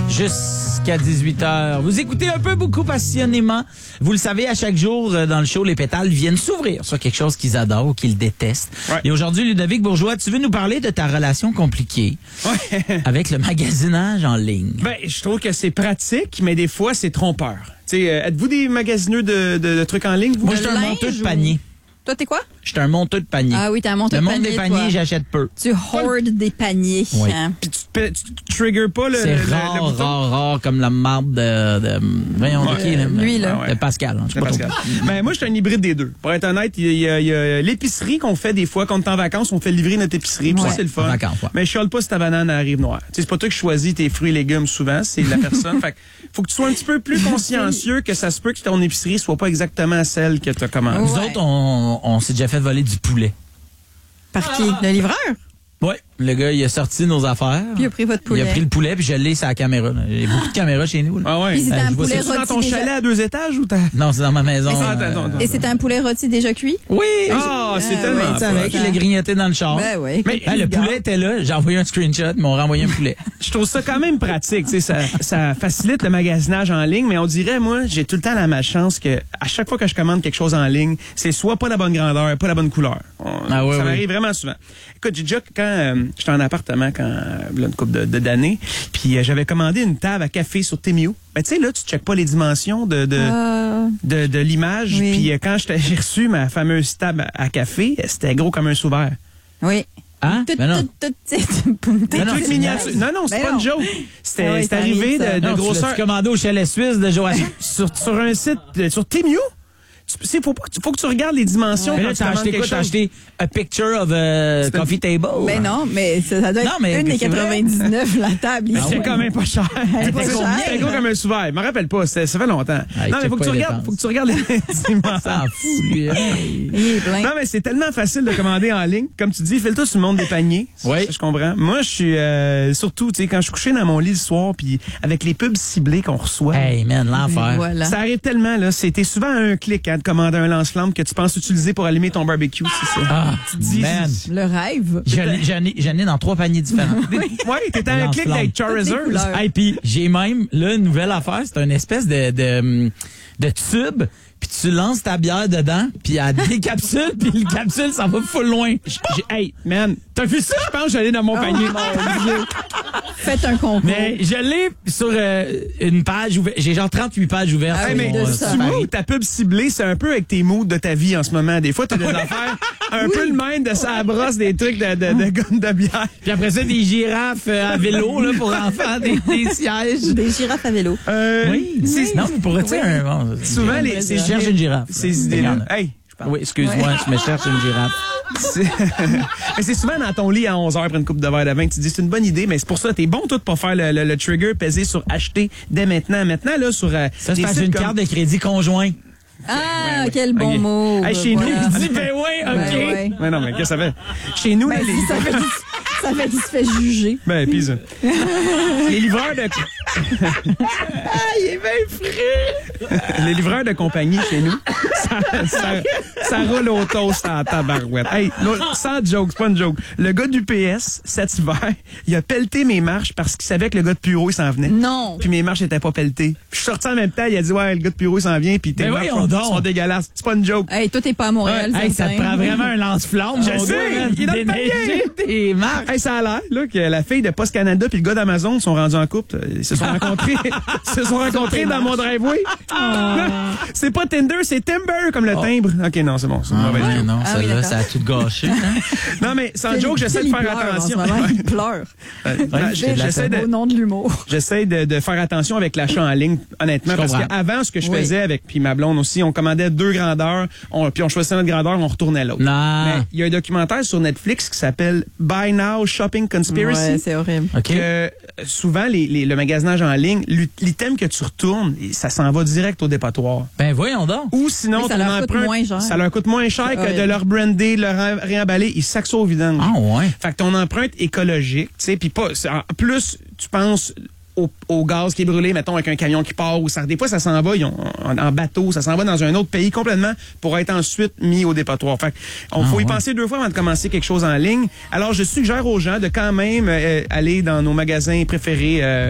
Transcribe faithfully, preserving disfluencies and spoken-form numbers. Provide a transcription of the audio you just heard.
Jusqu'à dix-huit heures. Vous écoutez un peu beaucoup passionnément. Vous le savez, à chaque jour euh, dans le show, les pétales viennent s'ouvrir sur quelque chose qu'ils adorent ou qu'ils détestent. Ouais. Et aujourd'hui, Ludovic Bourgeois, tu veux nous parler de ta relation compliquée ouais. avec le magasinage en ligne. Ben, je trouve que c'est pratique, mais des fois, c'est trompeur. T'sais, euh, êtes-vous des magasineux de, de, de trucs en ligne? Vous? Moi, je suis un monteur de panier. Toi, t'es quoi? Je suis un monteur de panier. Ah oui, t'es un monteur de panier. Le monde des paniers, toi. j'achète peu. Tu hoardes des paniers. Oui. Hein? Puis tu, te, tu te triggers pas le C'est le, rare, le, le bouton? rare, rare, comme la marde de... de voyons, ouais. de qui, là? Lui, là. De Pascal. Hein, de Pascal. Ben, moi, je suis un hybride des deux. Pour être honnête, il y a, il y a l'épicerie qu'on fait des fois. Quand on est en vacances, on fait livrer notre épicerie. Puis ouais. ça, c'est le fun. Vacances, ouais. Mais je chiale pas si ta banane arrive noire. C'est pas toi qui choisis tes fruits et légumes souvent, c'est la personne. Fait faut que tu sois un petit peu plus consciencieux que ça se peut que ton épicerie soit pas exactement celle que tu as commandée. Nous ouais. autres, on, on s'est déjà fait voler du poulet. Par qui? Le livreur? Oui, le gars, il a sorti nos affaires. Puis il a pris votre poulet. Il a pris le poulet, puis je l'ai sur la caméra. Il y a beaucoup de caméras chez nous. Là. Ah ouais? Puis c'était euh, un poulet rôti. Dans ton chalet déjà... à deux étages ou t'as... Non, c'est dans ma maison. Et c'est, euh, attends, attends, et c'est un poulet rôti déjà cuit? Oui! Ah, oh, c'est ah, tellement... ouais, avec, il l'a grignoté dans le char. Ben oui. Mais hein, le poulet était là, j'ai envoyé un screenshot, ils m'ont renvoyé un poulet. Je trouve ça quand même pratique, tu sais, ça, ça facilite le magasinage en ligne, mais on dirait, moi, j'ai tout le temps la malchance que à chaque fois que je commande quelque chose en ligne, c'est soit pas la bonne grandeur, pas la bonne couleur. On, ah ouais, ça ouais. m'arrive vraiment souvent. Écoute, j'ai déjà, quand euh, j'étais en appartement, quand euh, une couple de, de, d'années, puis euh, j'avais commandé une table à café sur Temu. Ben, tu sais, là, tu checkes pas les dimensions de de, euh... de, de l'image, oui. Puis euh, quand j'ai reçu ma fameuse table à, à café, c'était gros comme un sous-verre. Oui. Hein? Tout, ben non. Tout, tout, tout, Des ben trucs miniatures. Non, non, c'est ben pas non. une joke. C'était ah oui, arrivé de, de non, grosseur. Tu l'as commandé au chalet suisse de Joachim. sur, sur un site, sur Temu. Il faut, faut que tu regardes les dimensions. Mais là, tu as acheté quoi? Tu as acheté a picture of a coffee table? Ben non, mais ça, ça doit être non, une des quatre-vingt-dix-neuf, la table. Mais c'est ouais. quand même pas cher. C'était combien? C'était gros comme un sous-verre. Je me rappelle pas. Ça fait longtemps. Ah, non, mais faut que, tu regardes, faut que tu regardes les dimensions. Ça en fout, lui. Non, mais c'est tellement facile de commander en ligne. Comme tu dis, fais-le-toi sur le monde des paniers. Oui. Ça, je comprends. Moi, je suis euh, surtout, tu sais, quand je suis couché dans mon lit le soir, puis avec les pubs ciblées qu'on reçoit. Hey, man, l'enfer. Voilà. Ça arrive tellement, là. C'était souvent un clic, hein, de commander un lance-flamme que tu penses utiliser pour allumer ton barbecue, c'est ça? Ah, tu dis, man. Le rêve. J'en ai, j'en ai dans trois paniers différents. Oui, t'étais un clic d'être Charizard. Et puis, j'ai même, là, une nouvelle affaire, c'est une espèce de, de, de tube, puis tu lances ta bière dedans, puis elle décapsule, puis le capsule, ça va full loin. J'ai, hey, man, t'as vu ça? Je pense que j'allais dans mon oh, panier. Mon Dieu. Faites un concours. Mais je l'ai sur euh, une page ouverte. J'ai genre trente-huit pages ouvertes. Ah, mais mon, tu vois, ta pub ciblée, c'est un peu avec tes moods de ta vie en ce moment. Des fois, t'as des affaires un oui. peu le même de ça brosse, des trucs de, de, de gomme de bière. Puis après ça, des girafes à vélo là, pour enfants, des, des sièges. Des girafes à vélo. Euh, oui. oui. Non, mais pour tu sais, oui. bon, souvent, les, c'est, je cherche une girafe. Ces idées-là. Hey, oui, excuse-moi, ouais. je me cherche une girafe. C'est... mais c'est souvent dans ton lit à onze heures après une coupe de verre de vin que tu dis c'est une bonne idée, mais c'est pour ça t'es bon toi de pas faire le, le, le trigger peser sur acheter dès maintenant. Maintenant là sur euh, ça c'est une comme... carte de crédit conjoint. Ah, ouais, ouais. quel bon okay. mot. Hey, chez voilà. nous, il dit ben oui, ok. Ben ouais. Mais non, mais qu'est-ce que ça fait? Chez nous, ben, les... ça, fait qu'il, ça fait qu'il se fait juger. Ben, pis ça. Les livreurs de... ah, il est bien frais! Les livreurs de compagnie chez nous, ça, ça, ça roule au toast en tabarouette. Hey, là, sans joke, c'est pas une joke. Le gars du P S, cet hiver, il a pelleté mes marches parce qu'il savait que le gars de Puro, il s'en venait. Non! Puis mes marches étaient pas pelletées. Puis je suis sorti en même temps, il a dit, ouais, le gars de Puro, il s'en vient, puis tes marches sont, sont dégueulasses. C'est pas une joke. Hey, toi, t'es pas à Montréal, ouais, hey, ça te prend vraiment un lance-flamme. Je sais! Il est dans le panier! Tes marques. Hey, ça a l'air, là, que la fille de Post Canada puis le gars d'Amazon sont rendus en couple. Ils se sont rencontrés, se sont rencontrés dans mon driveway. Oh. C'est pas Tinder, c'est Timber, comme le oh. timbre. OK, non, c'est bon. C'est ah, ouais, non, ah, ça, oui, là, ça a tout gâché. Hein? Non, mais sans joke, j'essaie de faire attention. En ce moment, il pleure. Euh, ouais, j'essaie de, au nom de l'humour. J'essaie de, de faire attention avec l'achat en ligne, honnêtement, parce qu'avant, ce que je oui. faisais avec puis ma blonde aussi, on commandait deux grandeurs, on, puis on choisissait notre grandeur, on retournait l'autre. Non. Mais il y a un documentaire sur Netflix qui s'appelle Buy Now Shopping Conspiracy. Ouais, c'est horrible. Okay. Que souvent, les, les, le magasinage en ligne, l'item que tu retournes, ça s'en va direct au dépotoir. Ben voyons donc. Ou sinon, ça leur coûte moins cher. Ça leur coûte moins cher que de leur brander, de leur réemballer. Ils sacsent au vidange. Ah ouais. Fait que ton empreinte écologique, tu sais, puis pas, en plus, tu penses au, au gaz qui est brûlé, mettons, avec un camion qui part, ou ça, des fois, ça s'en va ils ont, en, en bateau, ça s'en va dans un autre pays complètement pour être ensuite mis au dépotoir. Fait on ah, faut ouais. y penser deux fois avant de commencer quelque chose en ligne. Alors, je suggère aux gens de quand même euh, aller dans nos magasins préférés, euh,